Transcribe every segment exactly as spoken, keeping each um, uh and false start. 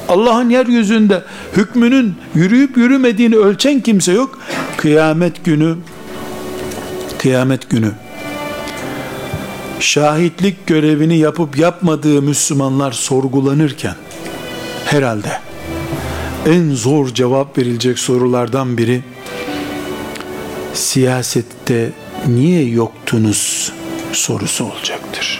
Allah'ın yeryüzünde hükmünün yürüyüp yürümediğini ölçen kimse yok. Kıyamet günü, kıyamet günü şahitlik görevini yapıp yapmadığı Müslümanlar sorgulanırken herhalde en zor cevap verilecek sorulardan biri, siyasette niye yoktunuz sorusu olacaktır.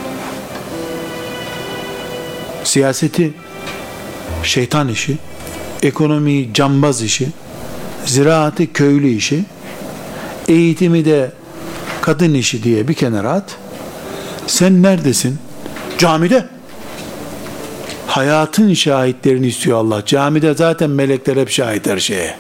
Siyaseti şeytan işi, ekonomiyi cambaz işi, ziraatı köylü işi, eğitimi de kadın işi diye bir kenara at. Sen neredesin? Camide. Hayatın şahitlerini istiyor Allah. Camide zaten melekler hep şahit her şeye.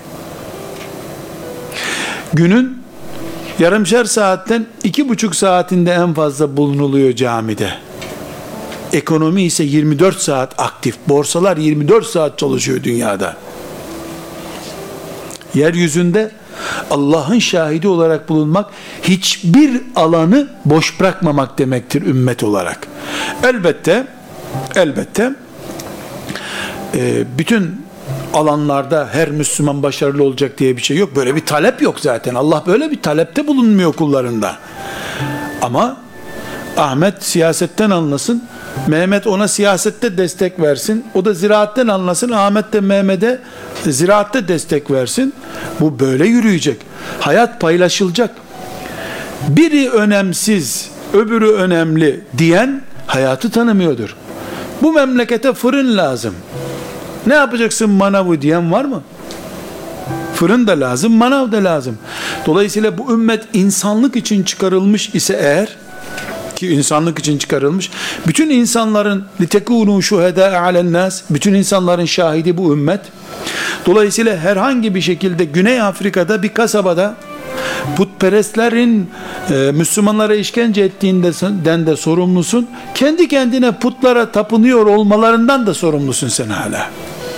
Günün yarımşar saatten iki buçuk saatinde en fazla bulunuluyor camide. Ekonomi ise yirmi dört saat aktif. Borsalar yirmi dört saat çalışıyor dünyada. Yeryüzünde Allah'ın şahidi olarak bulunmak, hiçbir alanı boş bırakmamak demektir ümmet olarak. Elbette, elbette e, bütün alanlarda her Müslüman başarılı olacak diye bir şey yok. Böyle bir talep yok zaten. Allah böyle bir talepte bulunmuyor kullarında. Ama Ahmet siyasetten anlasın, Mehmet ona siyasette destek versin, o da ziraatten anlasın, Ahmet de Mehmet'e ziraatte destek versin. Bu böyle yürüyecek. Hayat paylaşılacak. Biri önemsiz, öbürü önemli diyen hayatı tanımıyordur. Bu memlekete fırın lazım. Ne yapacaksın manavı diyen var mı? Fırın da lazım, manav da lazım. Dolayısıyla bu ümmet insanlık için çıkarılmış ise eğer, ki insanlık için çıkarılmış, bütün insanların litekûnû şuhedâ alennâs, bütün insanların şahidi bu ümmet. Dolayısıyla herhangi bir şekilde Güney Afrika'da bir kasabada putperestlerin e, Müslümanlara işkence ettiğinden de sorumlusun. Kendi kendine putlara tapınıyor olmalarından da sorumlusun sen hala.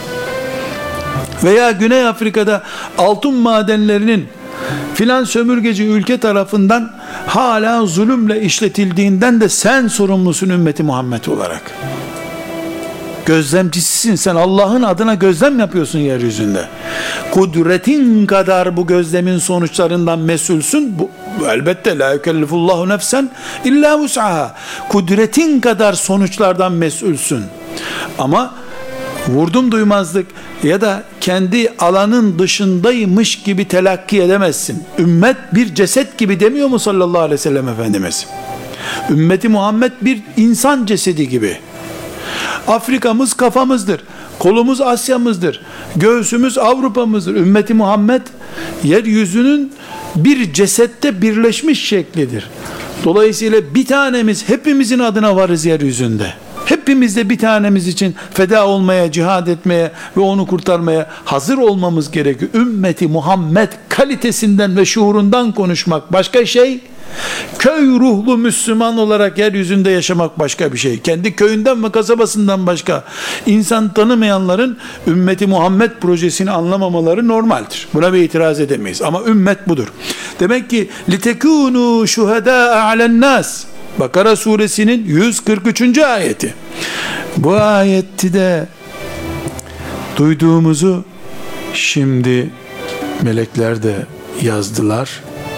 Veya Güney Afrika'da altın madenlerinin filan sömürgeci ülke tarafından hala zulümle işletildiğinden de sen sorumlusun ümmeti Muhammed olarak. Gözlemcisisin sen, Allah'ın adına gözlem yapıyorsun yeryüzünde. Kudretin kadar bu gözlemin sonuçlarından mesulsün. Bu, elbette la yükellifullahu nefsen illa vus'aha. Kudretin kadar sonuçlardan mesulsün. Ama vurdum duymazlık ya da kendi alanın dışındaymış gibi telakki edemezsin. Ümmet bir ceset gibi demiyor mu sallallahu aleyhi ve sellem Efendimiz? Ümmeti Muhammed bir insan cesedi gibi. Afrika'mız kafamızdır, kolumuz Asya'mızdır, göğsümüz Avrupa'mızdır. Ümmeti Muhammed yeryüzünün bir cesette birleşmiş şeklidir. Dolayısıyla bir tanemiz, hepimizin adına varız yeryüzünde. Hepimiz de bir tanemiz için feda olmaya, cihad etmeye ve onu kurtarmaya hazır olmamız gerekiyor. Ümmeti Muhammed kalitesinden ve şuurundan konuşmak başka şey, köy ruhlu Müslüman olarak yeryüzünde yaşamak başka bir şey. Kendi köyünden ve kasabasından başka insan tanımayanların ümmeti Muhammed projesini anlamamaları normaldir. Buna bir itiraz edemeyiz. Ama ümmet budur. Demek ki litekûnû şuhedâ alennâs, Bakara suresinin yüz kırk üçüncü ayeti. Bu ayette de duyduğumuzu şimdi melekler de yazdılar.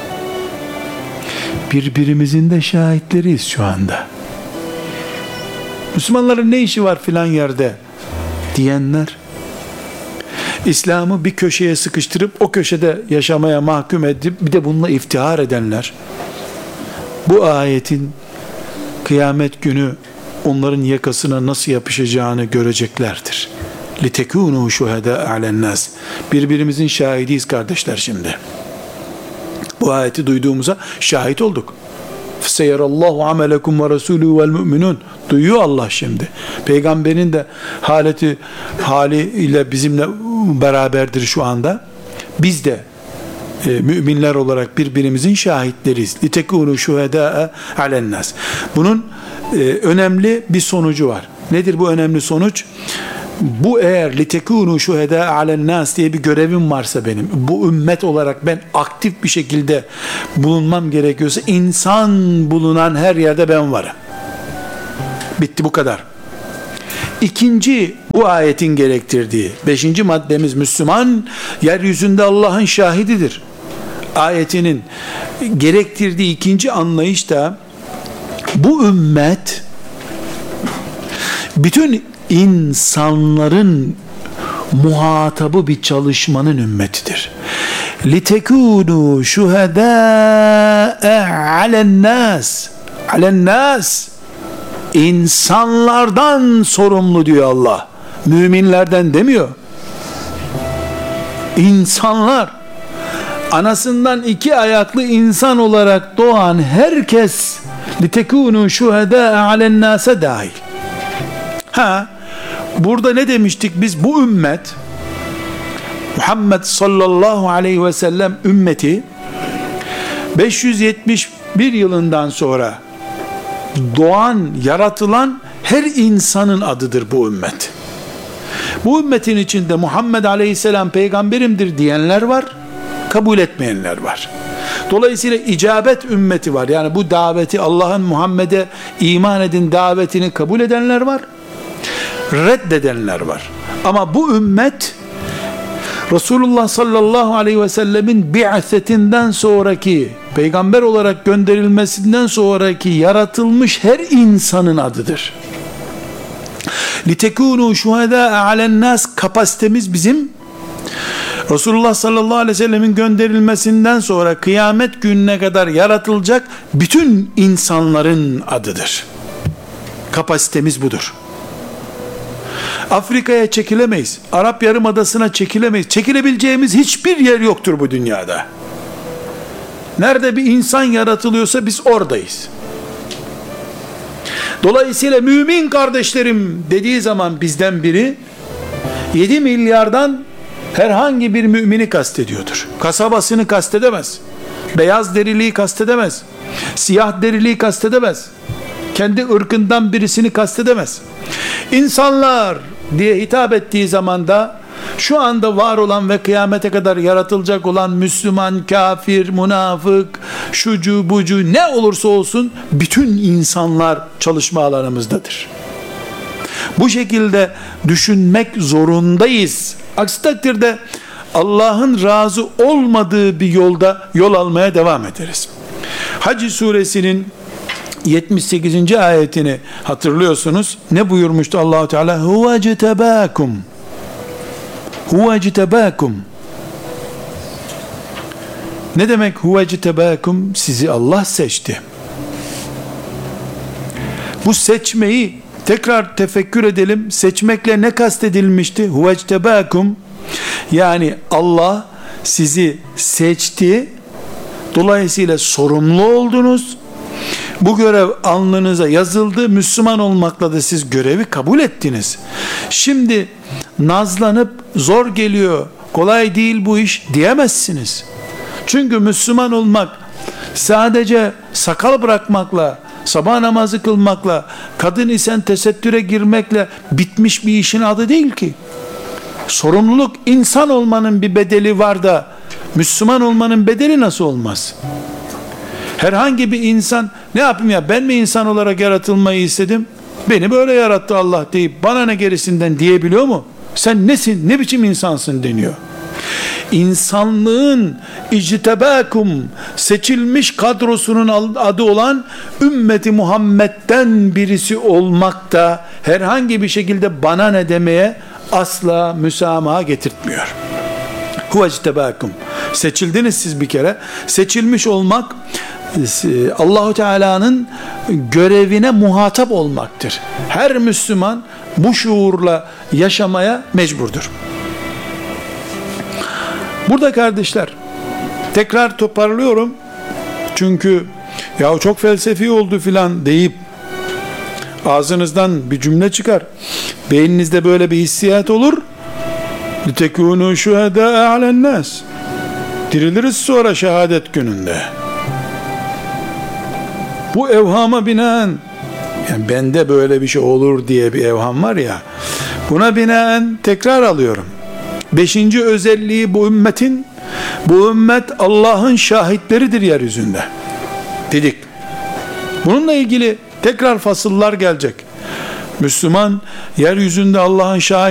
Birbirimizin de şahitleriyiz şu anda. Müslümanların ne işi var filan yerde diyenler, İslam'ı bir köşeye sıkıştırıp o köşede yaşamaya mahkum edip bir de bununla iftihar edenler, bu ayetin kıyamet günü onların yakasına nasıl yapışacağını göreceklerdir. لِتَكُونُوا شُهَدَاءَ عَلَى النَّاسِ. Birbirimizin şahidiyiz kardeşler şimdi. Bu ayeti duyduğumuza şahit olduk. فَسَيَرَ اللّٰهُ عَمَلَكُمْ وَرَسُولُهُ وَالْمُؤْمِنُونَ. Duyuyor Allah şimdi. Peygamberin de haleti haliyle bizimle beraberdir şu anda. Biz de e, müminler olarak birbirimizin şahitleriyiz. لِتَكُونُوا شُهَدَاءَ عَلَى النَّاسِ. Bunun e, önemli bir sonucu var. Nedir bu önemli sonuç? Bu eğer litekûnû şuhedâ alennâs diye bir görevim varsa benim, bu ümmet olarak ben aktif bir şekilde bulunmam gerekiyorsa, insan bulunan her yerde ben varım. Bitti, bu kadar. İkinci, bu ayetin gerektirdiği beşinci maddemiz, Müslüman yeryüzünde Allah'ın şahididir ayetinin gerektirdiği ikinci anlayış da, bu ümmet bütün insanların muhatabı bir çalışmanın ümmetidir. لِتَكُونُوا شُهَدَاءَ عَلَى النَّاسِ عَلَى النَّاسِ İnsanlardan sorumlu diyor Allah. Müminlerden demiyor. İnsanlar, anasından iki ayaklı insan olarak doğan herkes لِتَكُونُوا شُهَدَاءَ عَلَى النَّاسَ dahil. Ha, burada ne demiştik biz? Bu ümmet, Muhammed sallallahu aleyhi ve sellem ümmeti, beş yüz yetmiş bir yılından sonra doğan, yaratılan her insanın adıdır bu ümmet. Bu ümmetin içinde Muhammed aleyhisselam peygamberimdir diyenler var, kabul etmeyenler var. Dolayısıyla icabet ümmeti var. Yani bu daveti, Allah'ın Muhammed'e iman edin davetini kabul edenler var, reddedenler var. Ama bu ümmet, Resulullah sallallahu aleyhi ve sellemin bi'setinden sonraki, peygamber olarak gönderilmesinden sonraki yaratılmış her insanın adıdır. لِتَكُونُوا شُهَدَاءَ عَلَى النَّاسِ kapasitemiz bizim, Resulullah sallallahu aleyhi ve sellemin gönderilmesinden sonra kıyamet gününe kadar yaratılacak bütün insanların adıdır. Kapasitemiz budur. Afrika'ya çekilemeyiz. Arap Yarımadası'na çekilemeyiz. Çekilebileceğimiz hiçbir yer yoktur bu dünyada. Nerede bir insan yaratılıyorsa biz oradayız. Dolayısıyla mümin kardeşlerim dediği zaman bizden biri yedi milyardan herhangi bir mümini kastediyordur. Kasabasını kastedemez. Beyaz deriliği kastedemez. Siyah deriliği kastedemez. Kendi ırkından birisini kastedemez. İnsanlar diye hitap ettiği zaman da şu anda var olan ve kıyamete kadar yaratılacak olan Müslüman, kafir, münafık, şucu bucu ne olursa olsun bütün insanlar çalışma alanımızdadır. Bu şekilde düşünmek zorundayız. Aksi takdirde Allah'ın razı olmadığı bir yolda yol almaya devam ederiz. Hac suresinin yetmiş sekizinci ayetini hatırlıyorsunuz. Ne buyurmuştu Allah Teala? Huve cetebâkum. Huve cetebâkum. Ne demek huve cetebâkum? Sizi Allah seçti. Bu seçmeyi tekrar tefekkür edelim. Seçmekle ne kastedilmişti? Huve cetebâkum. Yani Allah sizi seçti. Dolayısıyla sorumlu oldunuz. Bu görev alnınıza yazıldı. Müslüman olmakla da siz görevi kabul ettiniz. Şimdi nazlanıp zor geliyor, kolay değil bu iş diyemezsiniz. Çünkü Müslüman olmak sadece sakal bırakmakla, sabah namazı kılmakla, kadın isen tesettüre girmekle bitmiş bir işin adı değil ki. Sorumluluk, insan olmanın bir bedeli var da Müslüman olmanın bedeli nasıl olmaz? Herhangi bir insan ne yapayım ya, ben mi insan olarak yaratılmayı istedim, beni böyle yarattı Allah deyip bana ne gerisinden diyebiliyor mu? Sen nesin, ne biçim insansın deniyor. İnsanlığın ictebâkum, seçilmiş kadrosunun adı olan ümmeti Muhammed'den birisi olmak da herhangi bir şekilde bana ne demeye asla müsamaha getirtmiyor. Huve ictebâkum, seçildiniz siz bir kere. Seçilmiş olmak Allahu Teala'nın görevine muhatap olmaktır. Her Müslüman bu şuurla yaşamaya mecburdur. Burada kardeşler, tekrar toparlıyorum. Çünkü ya çok felsefi oldu filan deyip ağzınızdan bir cümle çıkar, beyninizde böyle bir hissiyat olur. لِتَكُونُوا شُهَدَاءَ عَلَى النَّاسِ Diriliriz sonra şehadet gününde. Bu evhama binaen, yani bende böyle bir şey olur diye bir evham var ya, buna binaen tekrar alıyorum. Beşinci özelliği bu ümmetin, bu ümmet Allah'ın şahitleridir yeryüzünde dedik. Bununla ilgili tekrar fasıllar gelecek. Müslüman yeryüzünde Allah'ın şahit